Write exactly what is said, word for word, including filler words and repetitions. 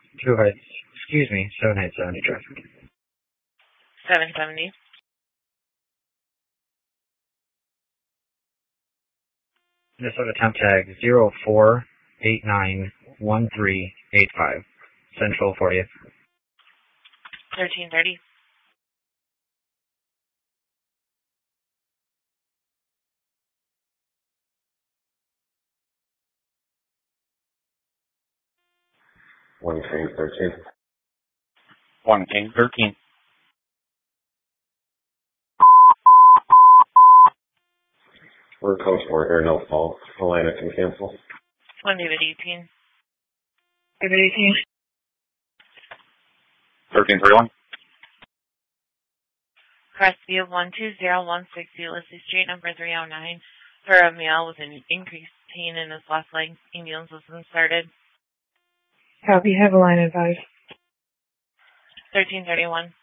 Two Heights, excuse me, Seven Heights seventy traffic. seven seventy. Minnesota temp tag zero four eight nine one three eight five. Central fortieth. thirteen thirty. One King thirteen. One King thirteen. We're coach four here, no fault. Helena can cancel. One David eighteen. David eighteen. Thirteen thirty one. Crestview one two zero one six, Ulysses Street, number three oh nine, for a male with an increased pain in his left leg. Ambulance was started. Copy, have a line advised. thirteen thirty-one.